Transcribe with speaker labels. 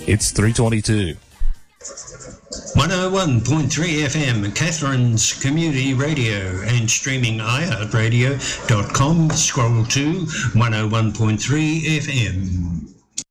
Speaker 1: It's 3:22.
Speaker 2: 101.3 FM, Catherine's Community Radio, and streaming iHeartRadio.com. Scroll to 101.3 FM.